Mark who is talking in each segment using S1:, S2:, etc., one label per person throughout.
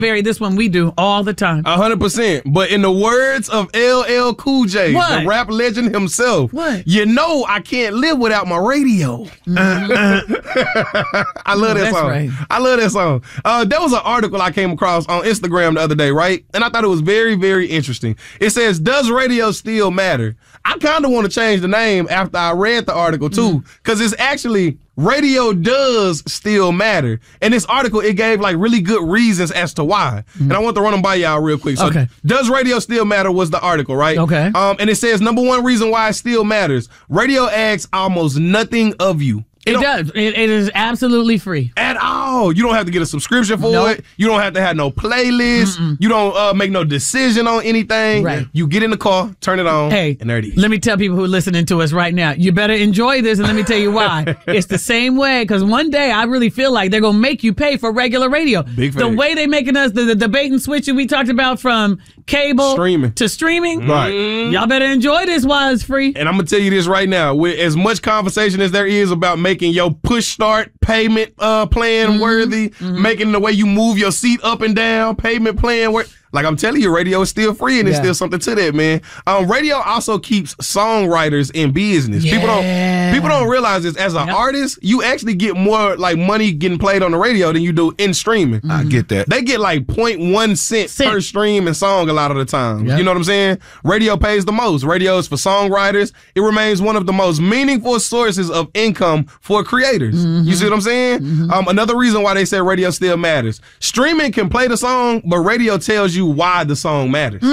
S1: Barry, this one we do all the time.
S2: 100%. But in the words of LL Cool J, the rap legend himself, you know I can't live without my radio. I love that song. Right. I love that song. There was an article I came across on Instagram the other day, right? And I thought it was very, very interesting. It says, does radio still matter? I kind of want to change the name after I read the article, too, because it's actually radio does still matter. And this article, it gave like really good reasons as to why. And I want to run them by y'all real quick. So, does radio still matter was the article, right?
S1: Okay.
S2: And it says, number one reason why it still matters, radio asks almost nothing of you.
S1: It does. It is absolutely free.
S2: At all. You don't have to get a subscription for it. You don't have to have no playlist. You don't make no decision on anything.
S1: Right.
S2: You get in the car, turn it on, and there it is.
S1: Let me tell people who are listening to us right now, you better enjoy this, and let me tell you why. It's the same way, because one day I really feel like they're going to make you pay for regular radio.
S2: Big
S1: the way they making us, the debate and switching we talked about from cable to streaming.
S2: Right.
S1: Y'all better enjoy this while it's free.
S2: And I'm going to tell you this right now. With as much conversation as there is about making your push start payment plan worthy, making the way you move your seat up and down, payment plan worthy. Like I'm telling you, radio is still free, and there's still something to that, man. Radio also keeps songwriters in business. People don't realize this. As an artist, you actually get more like money getting played on the radio than you do in streaming.
S3: I get that.
S2: They get like 0.1 cent per stream and song a lot of the time. You know what I'm saying? Radio pays the most. Radio is for songwriters. It remains one of the most meaningful sources of income for creators. You see what I'm saying? Another reason why they say radio still matters. Streaming can play the song, but radio tells you why the song matters.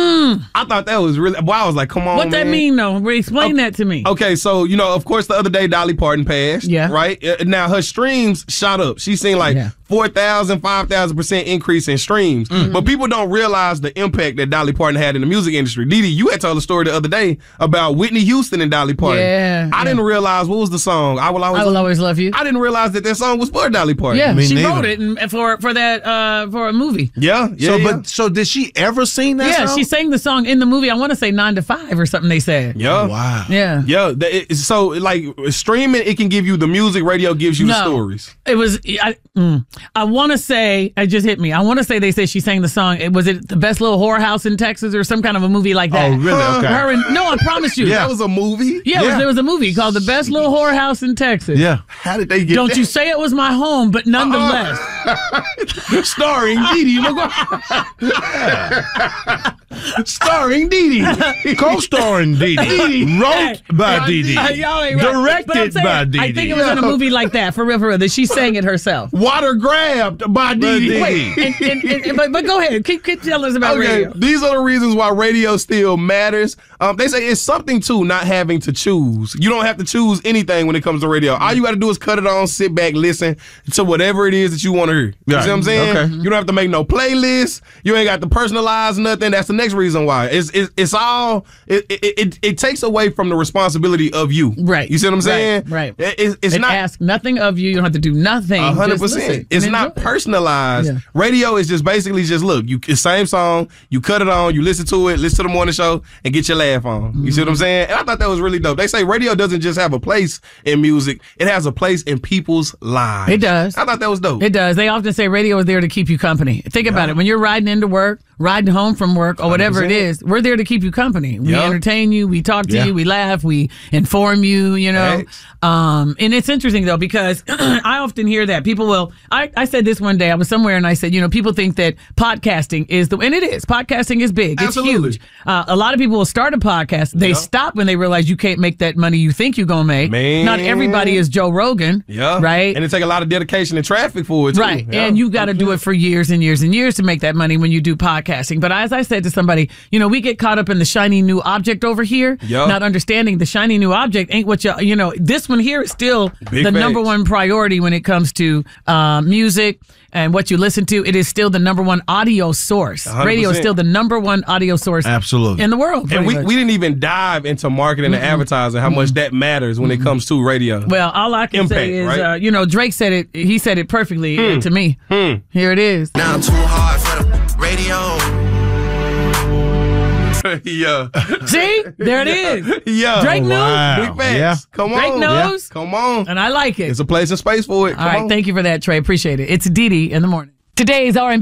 S2: I thought that was really, I was like, come on,
S1: What that mean, though? Explain that to me.
S2: Okay, so, you know, of course, the other day, Dolly Parton passed, right? Now, her streams shot up. She's seen like 4,000, 5,000% increase in streams. But people don't realize the impact that Dolly Parton had in the music industry. Didi, you had told a story the other day about Whitney Houston and Dolly Parton. I didn't realize, what was the song? I Will Always Love You. I didn't realize that song was for Dolly Parton.
S1: Yeah, she wrote it for a movie.
S3: So did she ever sing that song?
S1: She sang the song in the movie. I want to say 9 to 5 or something they said.
S2: Yeah.
S3: Wow.
S1: Yeah.
S2: Yeah. So, like, streaming, it can give you the music. Radio gives you the stories.
S1: It was, I want to say, it just hit me. I want to say they said she sang the song. Was it The Best Little Whorehouse in Texas or some kind of a movie like that?
S3: Oh, really? Okay.
S1: No, I promise you.
S2: That was a movie?
S1: Yeah, there was a movie called The Best Little Whorehouse in Texas.
S3: Yeah.
S2: How did they get
S1: Don't you say it was my home, but nonetheless.
S2: Starring Didi Starring Didi.
S3: Co-starring Didi. Wrote by Didi. Directed by Didi.
S1: I think it was in a movie like that, for real, that she sang it herself.
S2: Water grabbed by Didi.
S1: Wait, but go ahead. Keep telling us about radio.
S2: These are the reasons why radio still matters. They say it's something, too, not having to choose. You don't have to choose anything when it comes to radio. All you got to do is cut it on, sit back, listen to whatever it is that you want to hear. You see what I'm saying?
S3: Okay.
S2: You don't have to make no playlist. You ain't got to personalize nothing. That's the next reason why. It's all, it takes away from the responsibility of you.
S1: Right.
S2: You see what I'm saying?
S1: Right.
S2: It
S1: asks nothing of you. You don't have to do nothing.
S2: 100%. It's not personalized. Yeah. Radio is just basically look, same song, you cut it on, you listen to the morning show, and get your laugh on. You see what I'm saying? And I thought that was really dope. They say radio doesn't just have a place in music, it has a place in people's lives.
S1: It does.
S2: I thought that was dope.
S1: It does. They often say radio is there to keep you company. Think about it. When you're riding into work, riding home from work, or whatever 100%. It is, we're there to keep you company. We entertain you, we talk to you, we laugh, we inform you, you know. And it's interesting, though, because I often hear that. People will, I said this one day, I was somewhere and I said, you know, people think that podcasting is and it is. Podcasting is big.
S2: Absolutely.
S1: It's huge. A lot of people will start a podcast. They stop when they realize you can't make that money you think you're going to make.
S2: Man.
S1: Not everybody is Joe Rogan.
S2: Yeah.
S1: Right?
S2: And it take a lot of dedication and traffic for it, too.
S1: Right. Yeah. And you got to do it for years and years and years to make that money when you do podcasting. But as I said to somebody, you know, we get caught up in the shiny new object over here, not understanding the shiny new object ain't what you know, this one here is still the number one priority when it comes to music and what you listen to. It is still the number one audio source.
S2: 100%.
S1: Radio is still the number one audio source in the world.
S2: And we didn't even dive into marketing and advertising, how much that matters when it comes to radio.
S1: Well, all I can say is, you know, Drake said it. He said it perfectly to me. Here it is.
S4: Now too hard for the radio.
S1: See? There it is. Drake knows.
S2: Big facts. Come on.
S1: Drake knows.
S2: Come on.
S1: And I like it.
S2: It's a place and space for it.
S1: All right. Thank you for that, Trey. Appreciate it. It's Didi in the morning. Today's R&B